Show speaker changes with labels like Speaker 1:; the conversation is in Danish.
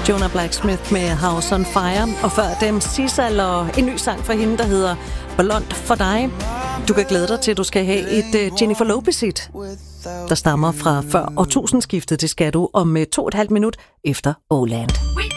Speaker 1: Jonah Blacksmith med House on Fire, og før dem Sissal og en ny sang fra hende, der hedder Blond for dig. Du kan glæde dig til, at du skal have et Jennifer Lopez-hit, der stammer fra før årtusindskiftet. Det skal du om 2,5 minut efter Åland.